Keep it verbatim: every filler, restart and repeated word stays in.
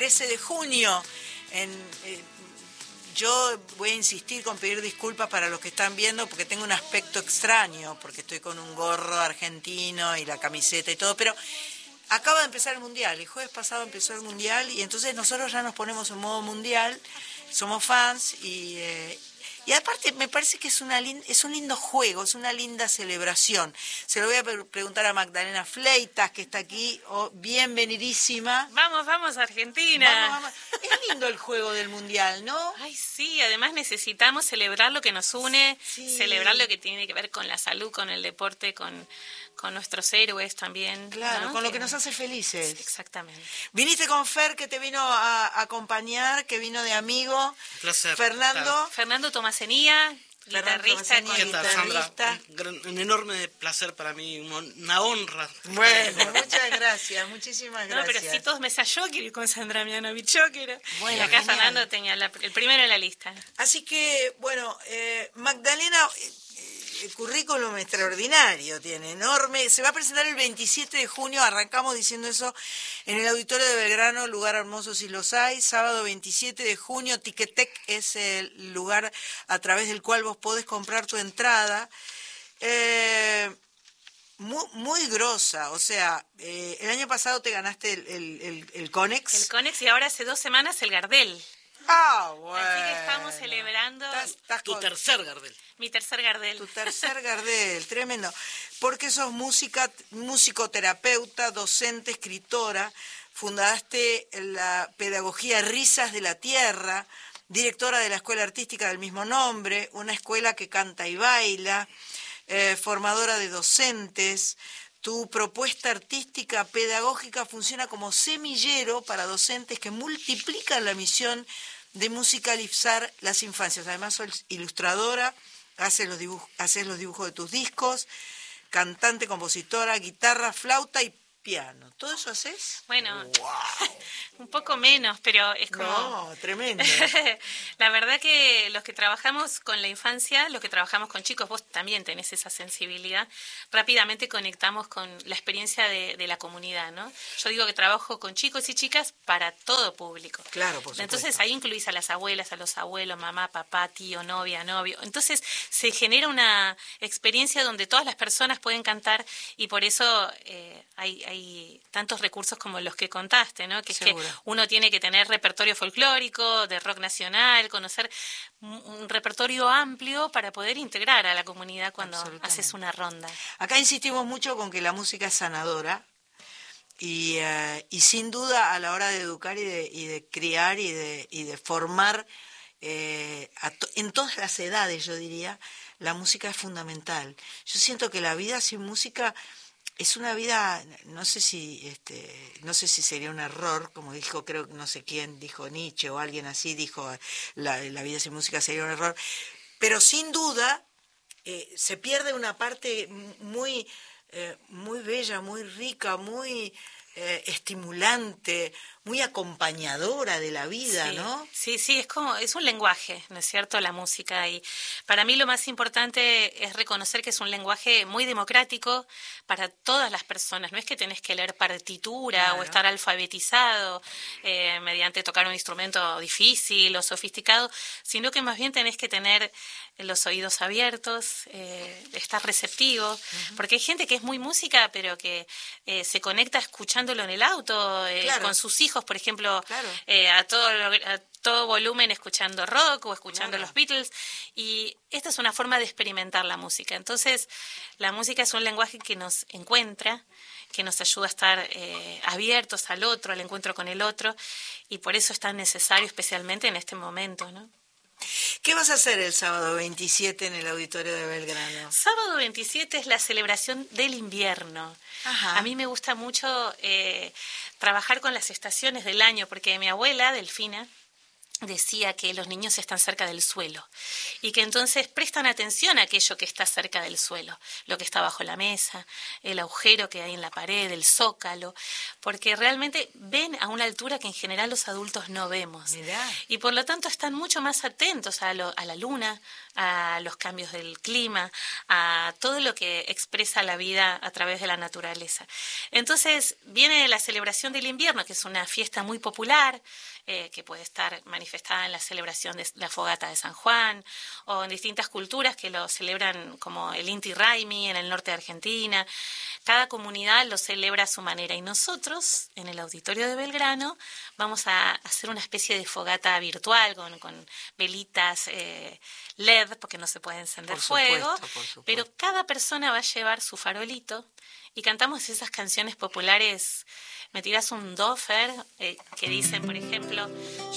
trece de junio. En, eh, yo voy a insistir con pedir disculpas para los que están viendo porque tengo un aspecto extraño, porque estoy con un gorro argentino y la camiseta y todo, pero acaba de empezar el Mundial. El jueves pasado empezó el Mundial y entonces nosotros ya nos ponemos en modo Mundial, somos fans y... Eh, Y aparte me parece que es, una lin- es un lindo juego, es una linda celebración. Se lo voy a pre- preguntar a Magdalena Fleitas, que está aquí. Oh, bienvenidísima. Vamos, vamos, Argentina. Vamos, vamos. Es lindo el juego del Mundial, ¿no? Ay, sí, además necesitamos celebrar lo que nos une, Sí. celebrar lo que tiene que ver con la salud, con el deporte, con, con nuestros héroes también. Claro, ¿no? con lo que nos hace felices. Exactamente. Viniste con Fer, que te vino a, a acompañar, que vino de amigo. Un placer. Fernando. Claro. Fernando Tomasenía, Fernando guitarrista. Tomasenía, ¿Qué tal, guitarrista. Sandra? Un, gran- un enorme placer para mí, un- una honra. Bueno, muchas gracias, muchísimas No, gracias. pero sí, todos meses yo quiero ir con Sandra Mianovich, yo quiero. Bueno, y acá genial. Fernando tenía la- el primero en la lista. Así que, bueno, eh, Magdalena, eh, el currículum extraordinario tiene, enorme. Se va a presentar el veintisiete de junio, arrancamos diciendo eso, en el Auditorio de Belgrano, lugar hermoso si los hay. Sábado veintisiete de junio, Ticketek es el lugar a través del cual vos podés comprar tu entrada. Eh, muy, muy grosa, o sea, eh, el año pasado te ganaste el, el, el, el Conex. El Conex y ahora hace dos semanas el Gardel. Ah, bueno. Así que estamos celebrando Estás- estás Tu con- tercer Gardel. mi tercer Gardel. Tu tercer Gardel, tremendo. Porque sos música, musicoterapeuta, docente, escritora, fundaste la pedagogía Risas de la Tierra, directora de la Escuela Artística del mismo nombre, una escuela que canta y baila, eh, formadora de docentes. Tu propuesta artística pedagógica funciona como semillero para docentes que multiplican la misión de musicalizar las infancias. Además, sos ilustradora, haces los dibujos, haces los dibujos de tus discos, cantante, compositora, guitarra, flauta y piano. ¿Todo eso haces? Bueno, ¡Wow! un poco menos, pero es como... No, tremendo. La verdad que los que trabajamos con la infancia, los que trabajamos con chicos, vos también tenés esa sensibilidad, rápidamente conectamos con la experiencia de, de la comunidad, ¿no? Yo digo que trabajo con chicos y chicas para todo público. Claro, por supuesto. Entonces ahí incluís a las abuelas, a los abuelos, mamá, papá, tío, novia, novio. Entonces se genera una experiencia donde todas las personas pueden cantar y por eso eh, hay, hay tantos recursos como los que contaste, ¿no? Que Seguro. es que uno tiene que tener repertorio folclórico, de rock nacional, conocer un, un repertorio amplio para poder integrar a la comunidad cuando haces una ronda. Acá insistimos mucho con que la música es sanadora y, eh, y sin duda a la hora de educar y de, y de criar y de, y de formar eh, a to- en todas las edades, yo diría, la música es fundamental. Yo siento que la vida sin música es una vida, no sé si este, no sé si sería un error, como dijo, creo que no sé quién, dijo Nietzsche o alguien así, dijo la, la vida sin música sería un error, pero sin duda eh, se pierde una parte muy, eh, muy bella, muy rica, muy eh, estimulante, muy acompañadora de la vida, Sí, ¿no? Sí, sí, es como, es un lenguaje, ¿no es cierto?, la música. Y para mí lo más importante es reconocer que es un lenguaje muy democrático para todas las personas. No es que tenés que leer partitura Claro. o estar alfabetizado eh, mediante tocar un instrumento difícil o sofisticado, sino que más bien tenés que tener los oídos abiertos, eh, estar receptivo, uh-huh. porque hay gente que es muy música, pero que eh, se conecta escuchándolo en el auto, eh, Claro. con sus hijos, por ejemplo, Claro. eh, a todo lo- a todo volumen escuchando rock o escuchando Claro. los Beatles, y esta es una forma de experimentar la música. Entonces, la música es un lenguaje que nos encuentra, que nos ayuda a estar eh, abiertos al otro, al encuentro con el otro, y por eso es tan necesario, especialmente en este momento, ¿no? ¿Qué vas a hacer el sábado veintisiete en el Auditorio de Belgrano? Sábado veintisiete es la celebración del invierno. Ajá. A mí me gusta mucho eh, trabajar con las estaciones del año, porque mi abuela, Delfina, decía que los niños están cerca del suelo y que entonces prestan atención a aquello que está cerca del suelo, lo que está bajo la mesa, el agujero que hay en la pared, el zócalo, porque realmente ven a una altura que en general los adultos no vemos. Mirá. Y por lo tanto están mucho más atentos a, lo, a la luna, a los cambios del clima, a todo lo que expresa la vida a través de la naturaleza. Entonces viene la celebración del invierno, que es una fiesta muy popular, eh, que puede estar manifestada en la celebración de la fogata de San Juan, o en distintas culturas que lo celebran, como el Inti Raymi en el norte de Argentina. Cada comunidad lo celebra a su manera, y nosotros, en el auditorio de Belgrano, vamos a hacer una especie de fogata virtual con, con velitas eh, L E D, porque no se puede encender Por fuego, supuesto, por supuesto. pero cada persona va a llevar su farolito y cantamos esas canciones populares. Me tirás un dofer eh, que dicen, por ejemplo...